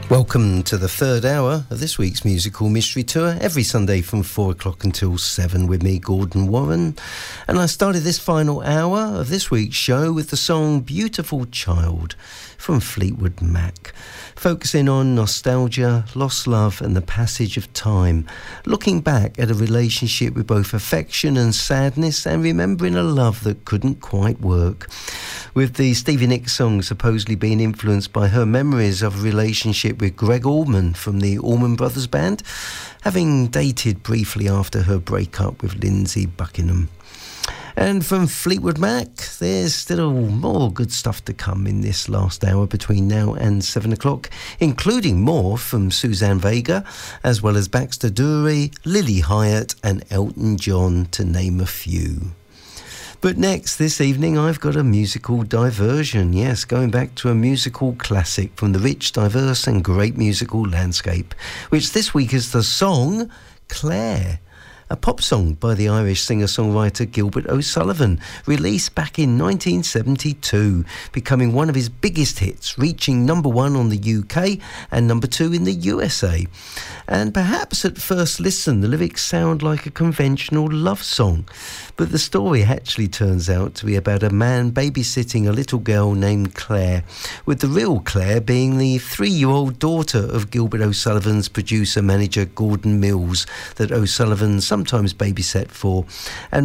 Welcome to the third hour of this week's Musical Mystery Tour, every Sunday from 4 o'clock until 7 with me, Gordon Warren. And I started this final hour of this week's show with the song Beautiful Child from Fleetwood Mac, focusing on nostalgia, lost love and the passage of time, looking back at a relationship with both affection and sadness and remembering a love that couldn't quite work. With the Stevie Nicks song supposedly being influenced by her memories of a relationship with Greg Allman from the Allman Brothers Band, having dated briefly after her breakup with Lindsey Buckingham. And from Fleetwood Mac, there's still more good stuff to come in this last hour between now and 7 o'clock, including more from Suzanne Vega, as well as Baxter Dury, Lily Hyatt and Elton John, to name a few. But next, this evening, I've got a musical diversion. Yes, going back to a musical classic from the rich, diverse and great musical landscape, which this week is the song Claire, a pop song by the Irish singer-songwriter Gilbert O'Sullivan, released back in 1972, becoming one of his biggest hits, reaching number 1 on the UK and number 2 in the USA. And perhaps at first listen, the lyrics sound like a conventional love song, but the story actually turns out to be about a man babysitting a little girl named Claire, with the real Claire being the 3-year-old daughter of Gilbert O'Sullivan's producer-manager Gordon Mills, that O'Sullivan sometimes babysat for. And